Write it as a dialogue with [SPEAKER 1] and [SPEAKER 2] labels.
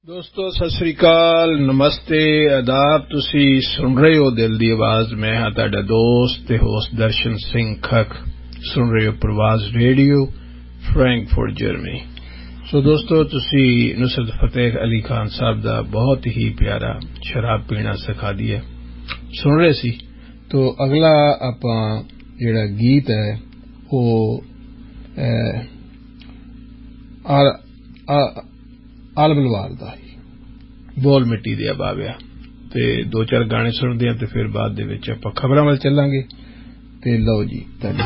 [SPEAKER 1] ਦੋਸਤੋ ਸਤਿ ਸ੍ਰੀ ਅਕਾਲ, ਨਮਸਤੇ, ਆਦਾਬ। ਤੁਸੀਂ ਸੁਣ ਰਹੇ ਹੋ ਦਿਲ ਦੀ ਆਵਾਜ਼। ਮੈਂ ਹਾਂ ਤੁਹਾਡਾ ਦੋਸਤ ਤੇ ਹੋਸਟ ਦਰਸ਼ਨ ਸਿੰਘ ਖੱਖ। ਸੁਣ ਰਹੇ ਹੋ ਪ੍ਰਵਾਜ਼ ਰੇਡੀਓ, ਫਰੈਂਕਫਰਟ, ਜਰਮਨੀ। ਸੋ ਦੋਸਤੋ, ਤੁਸੀਂ ਨੁਸਰਤ ਫਤਿਹ ਅਲੀ ਖਾਨ ਸਾਹਿਬ ਦਾ ਬਹੁਤ ਹੀ ਪਿਆਰਾ ਸ਼ਰਾਬ ਪੀਣਾ ਸਿਖਾ ਦਿਆ ਸੁਣ ਰਹੇ ਸੀ। ਤੋ ਅਗਲਾ ਆਪਾਂ ਜਿਹੜਾ ਗੀਤ ਹੈ ਉਹ ਆਲ ਬਲਵਾਰ ਦਾ ਬੋਲ ਮਿੱਟੀ ਦੇ ਬਾਬਿਆ। ਤੇ ਦੋ ਚਾਰ ਗਾਣੇ ਸੁਣਦੇ ਹਾਂ ਤੇ ਫਿਰ ਬਾਅਦ ਦੇ ਵਿੱਚ ਆਪਾਂ ਖਬਰਾਂ ਵੱਲ ਚੱਲਾਂਗੇ। ਤੇ ਲਓ ਜੀ ਤੁਹਾਡੀ